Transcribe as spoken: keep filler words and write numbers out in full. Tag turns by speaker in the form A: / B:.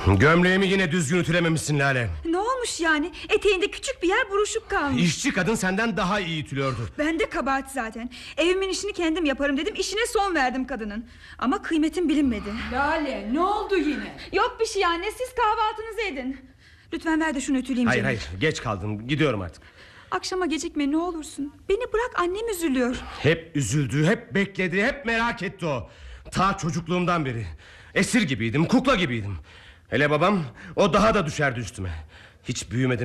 A: Gömleğimi yine düzgün ütülememişsin Lale.
B: Ne olmuş yani? Eteğinde küçük bir yer buruşuk kalmış.
A: İşçi kadın senden daha iyi ütülüyordu.
B: Ben de kabahat zaten. Evimin işini kendim yaparım dedim, işine son verdim kadının. Ama kıymetim bilinmedi.
C: Lale, ne oldu yine?
B: Yok bir şey anne, siz kahvaltınızı edin. Lütfen ver de şunu ütüleyeyim.
A: Hayır
B: canım.
A: hayır, geç kaldım, gidiyorum artık.
B: Akşama gecikme ne olursun. Beni bırak, annem üzülüyor.
A: Hep üzüldü, hep bekledi, hep merak etti o. Ta çocukluğumdan beri. Esir gibiydim, kukla gibiydim. Hele babam, o daha da düşerdi üstüme. Hiç büyümedim